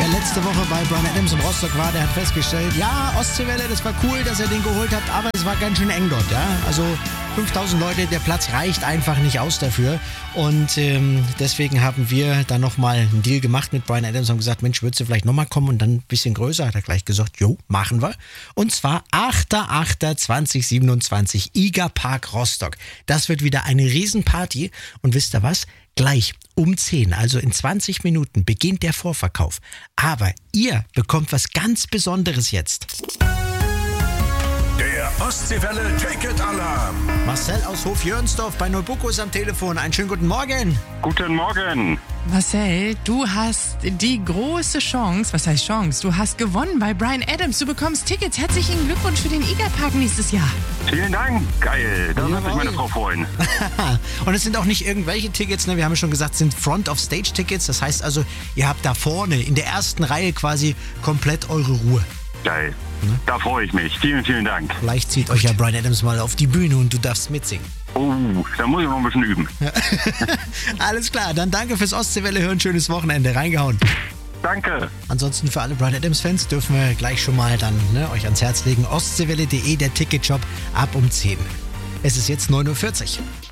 Wer letzte Woche bei Bryan Adams in Rostock war, der hat festgestellt, ja, Ostseewelle, das war cool, dass ihr den geholt habt, aber es war ganz schön eng dort, ja. Also 5000 Leute, der Platz reicht einfach nicht aus dafür. Und deswegen haben wir dann nochmal einen Deal gemacht mit Bryan Adams und haben gesagt, Mensch, würdest du vielleicht nochmal kommen und dann ein bisschen größer? Hat er gleich gesagt, jo, machen wir. Und zwar 8.8.2027, IGA Park Rostock. Das wird wieder eine Riesenparty. Und wisst ihr was? Gleich um 10, also in 20 Minuten, beginnt der Vorverkauf. Aber ihr bekommt was ganz Besonderes jetzt. Der Ostseewelle Ticket-Alarm. Marcel aus Hof-Jörnsdorf bei Neubucco ist am Telefon. Einen schönen guten Morgen. Guten Morgen. Marcel, du hast die große Chance, was heißt Chance? Du hast gewonnen bei Bryan Adams. Du bekommst Tickets. Herzlichen Glückwunsch für den IGA Park nächstes Jahr. Vielen Dank. Geil. Da wird sich meine Frau freuen. Und es sind auch nicht irgendwelche Tickets, ne? Wir haben ja schon gesagt, es sind Front-of-Stage-Tickets. Das heißt also, ihr habt da vorne in der ersten Reihe quasi komplett eure Ruhe. Geil. Da freue ich mich. Vielen, vielen Dank. Vielleicht zieht euch ja Bryan Adams mal auf die Bühne und du darfst mitsingen. Oh, da muss ich noch ein bisschen üben. Alles klar, dann danke fürs Ostseewelle hören. Schönes Wochenende. Reingehauen. Danke. Ansonsten für alle Bryan Adams-Fans dürfen wir gleich schon mal dann euch ans Herz legen. Ostseewelle.de, der Ticketshop ab um 10. Es ist jetzt 9.40 Uhr.